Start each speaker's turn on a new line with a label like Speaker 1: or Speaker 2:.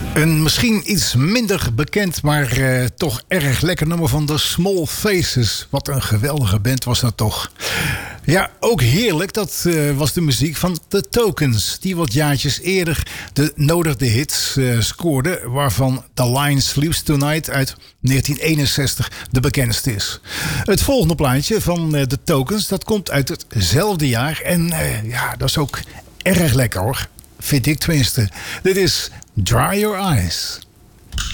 Speaker 1: Een misschien iets minder bekend, maar toch erg lekker nummer van The Small Faces. Wat een geweldige band was dat toch. Ja, ook heerlijk. Dat was de muziek van The Tokens. Die wat jaartjes eerder de nodige hits scoorden. Waarvan The Lion Sleeps Tonight uit 1961 de bekendste is. Het volgende plaatje van The Tokens, dat komt uit hetzelfde jaar. En ja, dat is ook erg lekker hoor. Vind ik tenminste. Dit is Dry Your Eyes.